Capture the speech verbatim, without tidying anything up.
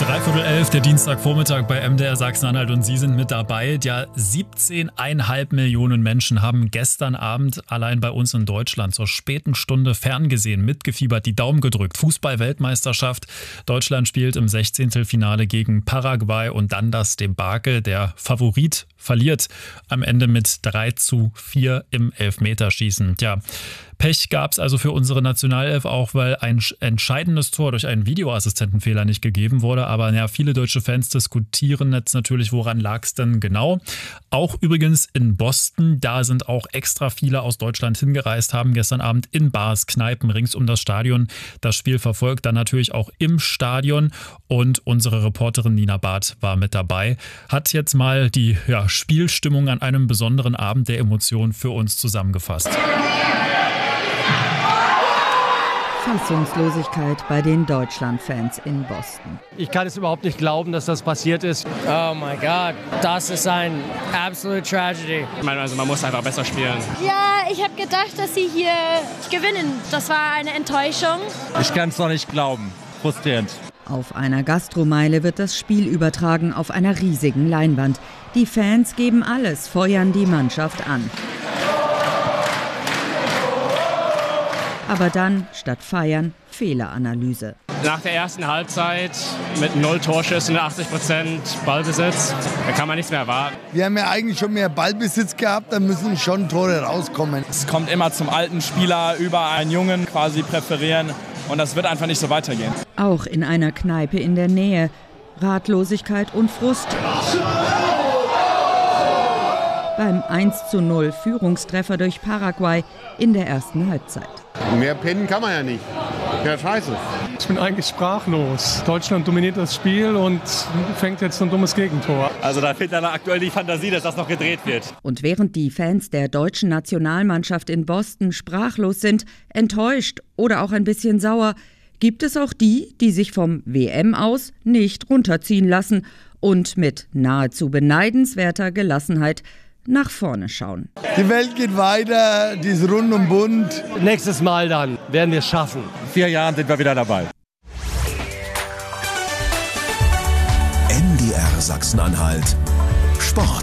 Dreiviertel elf, der Dienstagvormittag bei M D R Sachsen-Anhalt und Sie sind mit dabei. Ja, siebzehn Komma fünf Millionen Menschen haben gestern Abend allein bei uns in Deutschland zur späten Stunde ferngesehen, mitgefiebert, die Daumen gedrückt. Fußball-Weltmeisterschaft. Deutschland spielt im Sechzehntelfinale gegen Paraguay und dann das Debakel. Der Favorit verliert am Ende mit drei zu vier im Elfmeterschießen. Tja, Pech gab es also für unsere Nationalelf auch, weil ein entscheidendes Tor durch einen Videoassistentenfehler nicht gegeben wurde. Aber ja, viele deutsche Fans diskutieren jetzt natürlich, woran lag es denn genau. Auch übrigens in Boston, da sind auch extra viele aus Deutschland hingereist, haben gestern Abend in Bars, Kneipen rings um das Stadion das Spiel verfolgt. Dann natürlich auch im Stadion. Und unsere Reporterin Nina Barth war mit dabei, hat jetzt mal die ja, Spielstimmung an einem besonderen Abend der Emotionen für uns zusammengefasst. Fassungslosigkeit bei den Deutschland-Fans in Boston. Ich kann es überhaupt nicht glauben, dass das passiert ist. Oh mein Gott, das ist ein absolute Tragedy. Ich meine, also man muss einfach besser spielen. Ja, ich habe gedacht, dass sie hier gewinnen. Das war eine Enttäuschung. Ich kann es noch nicht glauben. Frustrierend. Auf einer Gastromeile wird das Spiel übertragen auf einer riesigen Leinwand. Die Fans geben alles, feuern die Mannschaft an. Aber dann, statt feiern, Fehleranalyse. Nach der ersten Halbzeit mit null Torschüssen, achtzig Prozent Ballbesitz, da kann man nichts mehr erwarten. Wir haben ja eigentlich schon mehr Ballbesitz gehabt, da müssen schon Tore rauskommen. Es kommt immer zum alten Spieler über einen Jungen quasi präferieren und das wird einfach nicht so weitergehen. Auch in einer Kneipe in der Nähe. Ratlosigkeit und Frust. Beim eins zu null Führungstreffer durch Paraguay in der ersten Halbzeit. Mehr pennen kann man ja nicht. Ja, scheiße. Ich bin eigentlich sprachlos. Deutschland dominiert das Spiel und fängt jetzt ein dummes Gegentor. Also da fehlt dann aktuell die Fantasie, dass das noch gedreht wird. Und während die Fans der deutschen Nationalmannschaft in Boston sprachlos sind, enttäuscht oder auch ein bisschen sauer, gibt es auch die, die sich vom W M aus nicht runterziehen lassen und mit nahezu beneidenswerter Gelassenheit nach vorne schauen. Die Welt geht weiter, die ist rund und bunt. Nächstes Mal dann werden wir es schaffen. In vier Jahren sind wir wieder dabei. M D R Sachsen-Anhalt Sport.